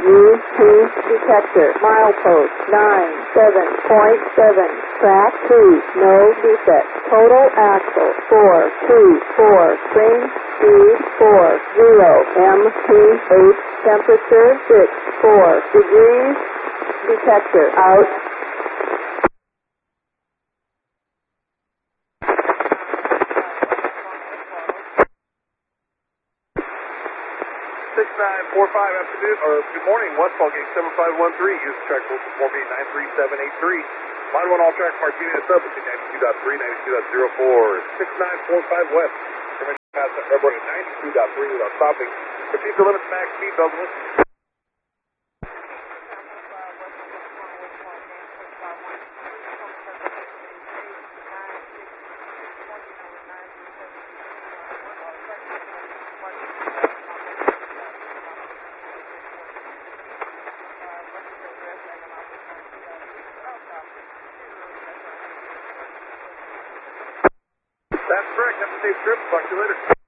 UP detector. Milepost 97.7. Track 2. No defect. Total axle 424. Train speed 40. MPH temperature 64 degrees. Detector out. 6945 afternoon, or good morning, Westfall Gate 7513, use track code 4B93783. Line 1 all track Martinez sub between 92.3 92.04, 6945 west. Permission pass at airborne at 92.3 without stopping. Proceed to limit max speed, Douglas. That's correct. Have a safe trip. Talk to you later.